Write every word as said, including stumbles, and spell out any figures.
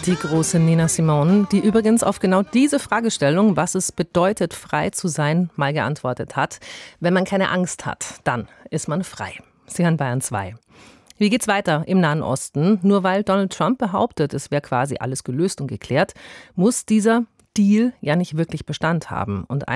Die große Nina Simone, die übrigens auf genau diese Fragestellung, was es bedeutet, frei zu sein, mal geantwortet hat. Wenn man keine Angst hat, dann ist man frei. Sie hören Bayern zwei. Wie geht's weiter im Nahen Osten? Nur weil Donald Trump behauptet, es wäre quasi alles gelöst und geklärt, muss dieser Deal ja nicht wirklich Bestand haben. Und